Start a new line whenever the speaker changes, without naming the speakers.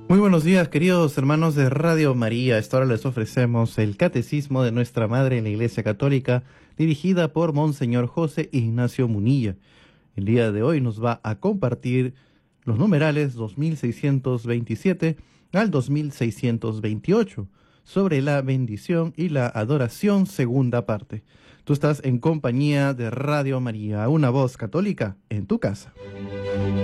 Muy buenos días, queridos hermanos de Radio María. A esta hora les ofrecemos el Catecismo de Nuestra Madre en la Iglesia Católica, dirigida por Monseñor José Ignacio Munilla. El día de hoy nos va a compartir los numerales 2627 al 2628 sobre la bendición y la adoración, segunda parte. Tú estás en compañía de Radio María, una voz católica en tu casa.